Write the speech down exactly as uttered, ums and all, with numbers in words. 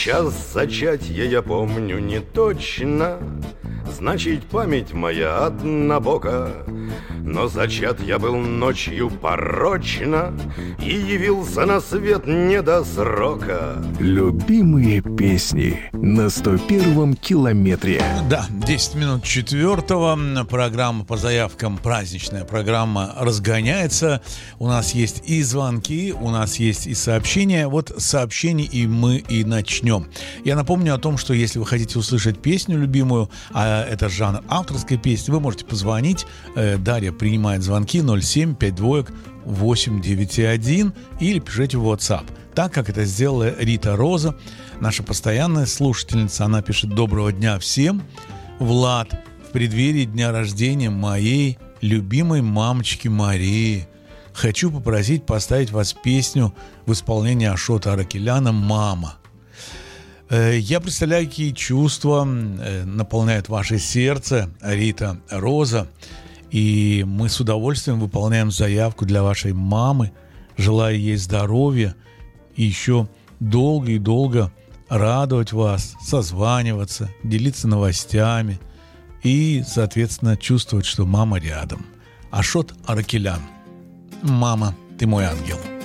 Час зачатья я помню не точно, значит, память моя однобока. Но зачат я был ночью порочно и явился на свет не до срока. Любимые песни на сто первом километре. Да, десять минут четвертого. Программа по заявкам, праздничная программа разгоняется. У нас есть и звонки, у нас есть и сообщения. Вот сообщений и мы и начнем. Я напомню о том, что если вы хотите услышать песню любимую, а это жанр авторской песни, вы можете позвонить. Дарья принимает звонки ноль семь пять два восемь девять один или пишите в WhatsApp. Так, как это сделала Рита Роза, наша постоянная слушательница. Она пишет: доброго дня всем. Влад, в преддверии дня рождения моей любимой мамочки Марии хочу попросить поставить вас песню в исполнении Ашота Аракеляна «Мама». Я представляю, какие чувства наполняют ваше сердце, Рита Роза. И мы с удовольствием выполняем заявку для вашей мамы. Желаю ей здоровья и еще долго и долго радовать вас, созваниваться, делиться новостями и, соответственно, чувствовать, что мама рядом. Ашот Аракелян. Мама, ты мой ангел.